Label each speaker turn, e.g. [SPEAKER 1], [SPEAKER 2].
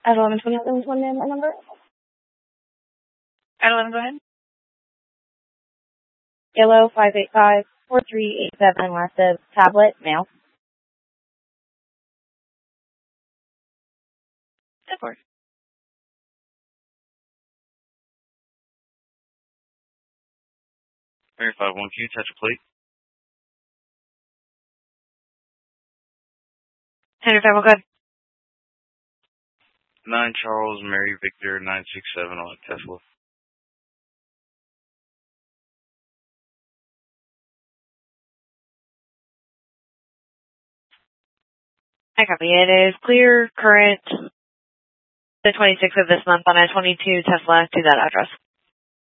[SPEAKER 1] At 11:20, my number.
[SPEAKER 2] At 11, go ahead.
[SPEAKER 1] Yellow 585-4387, last of tablet, mail.
[SPEAKER 2] Of course.
[SPEAKER 3] Verify 1Q, touch a plate.
[SPEAKER 2] Henry 5, go ahead.
[SPEAKER 3] 9 Charles Mary Victor 967 on Tesla.
[SPEAKER 2] I copy. It is clear current the 26th of this month on a 22 Tesla to that address.